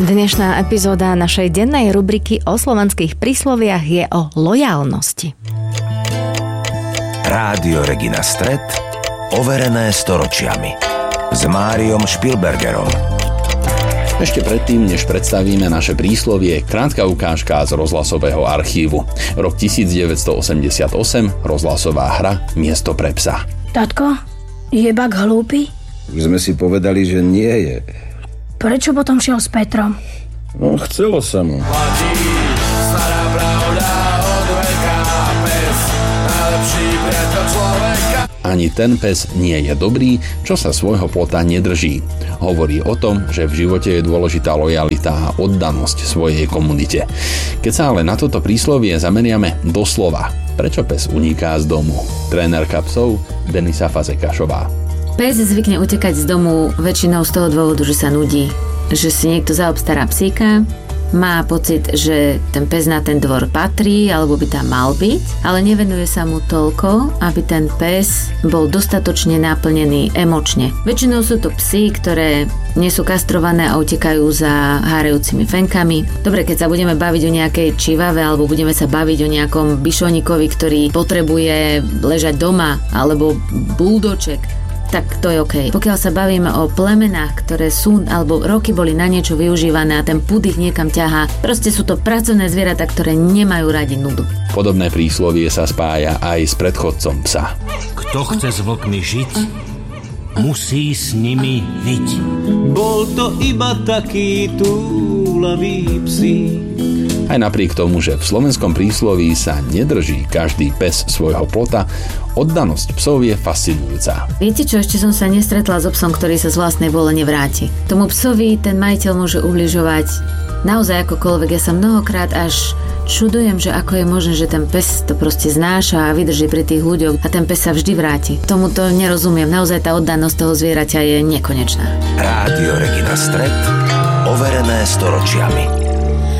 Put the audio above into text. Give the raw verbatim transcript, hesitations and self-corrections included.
Dnešná epizóda našej dennej rubriky o slovanských prísloviach je o lojálnosti. Rádio Regina Stret, overené storočiami. S Máriom Špilbergerom. Ešte predtým, než predstavíme naše príslovie, krátka ukážka z rozhlasového archívu. Rok devätnásťstoosemdesiatosem, rozhlasová hra Miesto pre psa. Tatko, je Bak hlúpy? Už sme si povedali, že nie je. Prečo potom šiel s Petrom? No, chcelo sa mu. Platí stará pravda od veka, pes, najlepší priateľ človeka. Ani ten pes nie je dobrý, čo sa svojho plota nedrží. Hovorí o tom, že v živote je dôležitá lojalita a oddanosť svojej komunite. Keď sa ale na toto príslovie zameriame doslova, prečo pes uniká z domu? Trénerka psov Denisa Fazekašová. Pes zvykne utekať z domu väčšinou z toho dôvodu, že sa nudí. Že si niekto zaobstará psíka, má pocit, že ten pes na ten dvor patrí alebo by tam mal byť, ale nevenuje sa mu toľko, aby ten pes bol dostatočne naplnený emočne. Väčšinou sú to psy, ktoré nie sú kastrované a utekajú za hárajúcimi fenkami. Dobre, keď sa budeme baviť o nejakej čivave alebo budeme sa baviť o nejakom bišonikovi, ktorý potrebuje ležať doma, alebo buldoček, tak to je okej. Okay. Pokiaľ sa bavíme o plemenách, ktoré sú alebo roky boli na niečo využívané a ten pud ich niekam ťahá, proste sú to pracovné zvieratá, ktoré nemajú radi nudu. Podobné príslovie sa spája aj s predchodcom psa. Kto chce s vlkmi žiť, musí s nimi vyť. Bol to iba taký túlavý psík. Aj napriek tomu, že v slovenskom prísloví sa nedrží každý pes svojho plota, oddanosť psov je fascinujúca. Viete čo, ešte som sa nestretla s psom, ktorý sa z vlastnej vôle nevráti. Tomu psovi ten majiteľ môže ubližovať naozaj akokoľvek. Ja sa mnohokrát až čudujem, že ako je možné, že ten pes to proste znáša a vydrží pri tých ľuďoch a ten pes sa vždy vráti. Tomuto nerozumiem. Naozaj tá oddanosť toho zvieraťa je nekonečná. Rádio Regina Stret, overené storočiami.